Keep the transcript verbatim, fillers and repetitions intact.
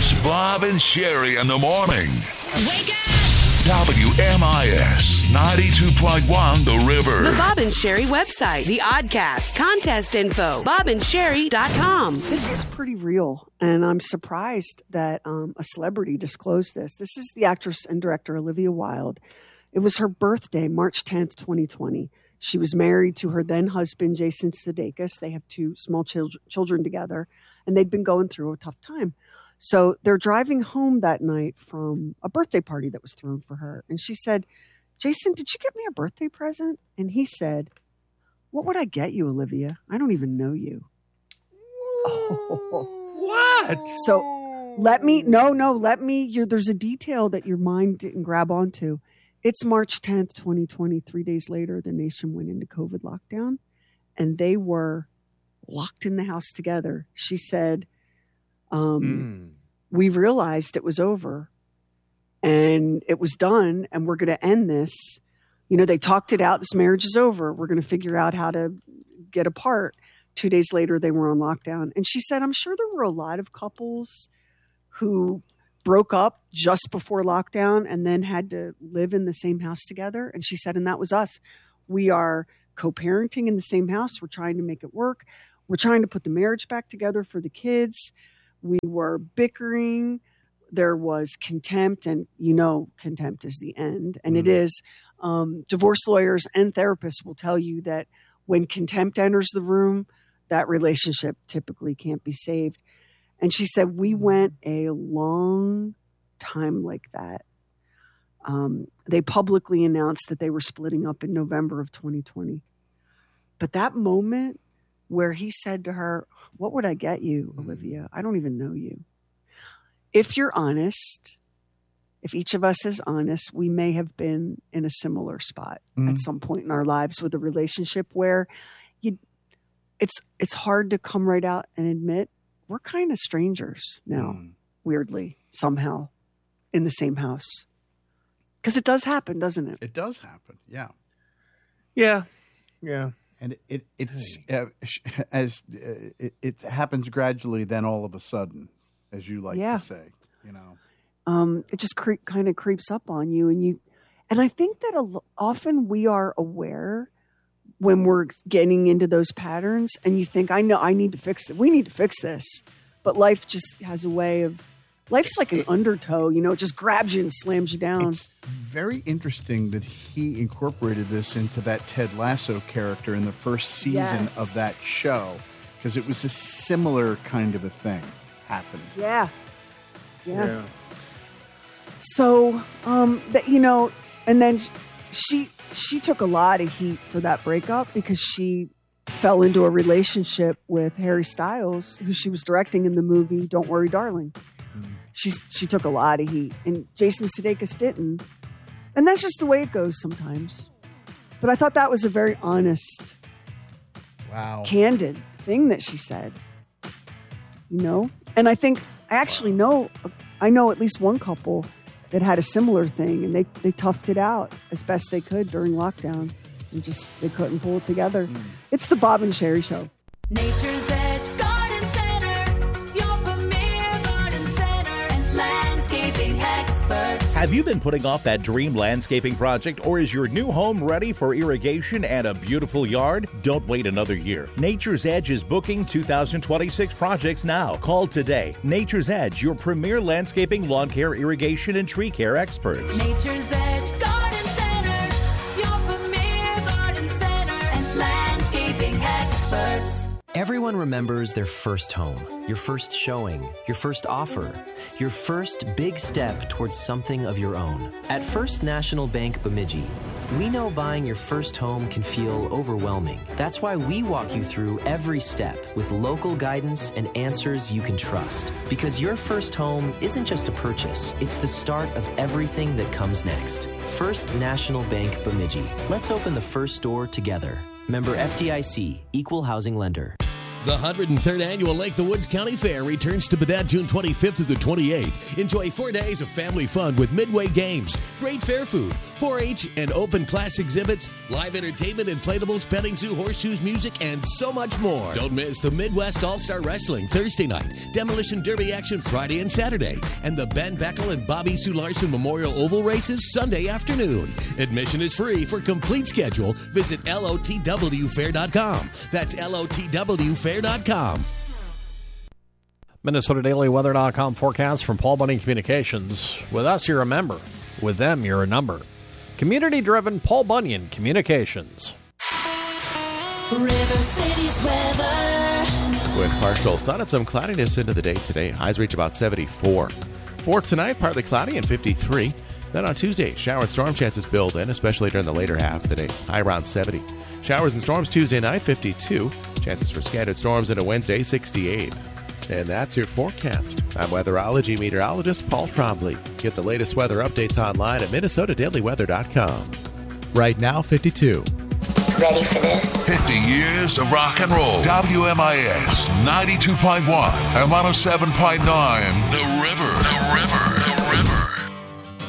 It's Bob and Sherry in the morning. Wake up! W M I S ninety-two point one The River. The Bob and Sherry website, the Oddcast, contest info, bob and sherry dot com. This is pretty real, and I'm surprised that um, a celebrity disclosed this. This is the actress and director Olivia Wilde. It was her birthday, March tenth, twenty twenty. She was married to her then husband, Jason Sudeikis. They have two small chil- children together, and they'd been going through a tough time. So they're driving home that night from a birthday party that was thrown for her. And she said, Jason, did you get me a birthday present? And he said, what would I get you, Olivia? I don't even know you. Oh. What? So let me, no, no, let me, you're, there's a detail that your mind didn't grab onto. It's March tenth, twenty twenty. Three days later, the nation went into COVID lockdown, and they were locked in the house together. She said, um, mm. we realized it was over and it was done, and we're going to end this. You know, they talked it out. This marriage is over. We're going to figure out how to get apart. Two days later, they were on lockdown. And she said, I'm sure there were a lot of couples who broke up just before lockdown and then had to live in the same house together. And she said, and that was us. We are co-parenting in the same house. We're trying to make it work. We're trying to put the marriage back together for the kids. We were bickering. There was contempt, and you know contempt is the end. And mm-hmm. it is. Um, divorce lawyers and therapists will tell you that when contempt enters the room, that relationship typically can't be saved. And she said, we went a long time like that. Um, they publicly announced that they were splitting up in November of twenty twenty. But that moment where he said to her, what would I get you, Olivia? I don't even know you. If you're honest, if each of us is honest, we may have been in a similar spot mm. at some point in our lives with a relationship where you, it's it's hard to come right out and admit we're kind of strangers now, mm. weirdly, somehow, in the same house. Because it does happen, doesn't it? It does happen, yeah. Yeah, yeah. And it, it it's uh, as uh, it, it happens gradually, then all of a sudden, as you like yeah. to say, you know. Um, it just cre- kind of creeps up on you, and you, and I think that a, often we are aware when we're getting into those patterns, and you think, I know, I need to fix it. We need to fix this, but life just has a way of. Life's like an undertow, you know, it just grabs you and slams you down. It's very interesting that he incorporated this into that Ted Lasso character in the first season yes. of that show, because it was a similar kind of a thing happening. Yeah. Yeah. yeah. So, um, that, you know, and then she she took a lot of heat for that breakup because she fell into a relationship with Harry Styles, who she was directing in the movie Don't Worry, Darling. She she took a lot of heat, and Jason Sudeikis didn't, and that's just the way it goes sometimes. But I thought that was a very honest, wow, candid thing that she said. You know, and I think I actually know I know at least one couple that had a similar thing, and they they toughed it out as best they could during lockdown, and just they couldn't pull it together. Mm. It's the Bob and Sherry Show. Nature's Edge Garden Center, your premier garden center and landscaping experts. Have you been putting off that dream landscaping project, or is your new home ready for irrigation and a beautiful yard? Don't wait another year. Nature's Edge is booking two thousand twenty-six projects now. Call today. Nature's Edge, your premier landscaping, lawn care, irrigation, and tree care experts. Nature's Edge Garden Center, your premier garden center and landscaping experts. Everyone remembers their first home, your first showing, your first offer, your first big step towards something of your own. At First National Bank Bemidji, we know buying your first home can feel overwhelming. That's why we walk you through every step with local guidance and answers you can trust. Because your first home isn't just a purchase, it's the start of everything that comes next. First National Bank Bemidji. Let's open the first door together. Member F D I C, Equal Housing Lender. The one hundred third Annual Lake the Woods County Fair returns to Baudette June twenty-fifth through the twenty-eighth. Enjoy four days of family fun with Midway Games, great fair food, four H and open class exhibits, live entertainment, inflatables, petting zoo, horseshoes, music, and so much more. Don't miss the Midwest All-Star Wrestling Thursday night, Demolition Derby action Friday and Saturday, and the Ben Beckel and Bobby Sue Larson Memorial Oval races Sunday afternoon. Admission is free. For complete schedule, visit L O T W fair dot com. That's L O T W fair dot com. Minnesota Daily Weather dot com forecast from Paul Bunyan Communications. With us, you're a member. With them, you're a number. Community-driven Paul Bunyan Communications. River City's weather. With partial sun and some cloudiness into the day today. Highs reach about seventy-four. For tonight, partly cloudy and fifty-three. Then on Tuesday, shower and storm chances build in, especially during the later half of the day. High around seventy. Showers and storms Tuesday night, fifty-two. Chances for scattered storms into Wednesday, sixty-eight. And that's your forecast. I'm weatherology meteorologist Paul Trombley. Get the latest weather updates online at Minnesota Daily Weather dot com. Right now, fifty-two. Ready for this? fifty years of rock and roll. W M I S ninety-two point one and one oh seven point nine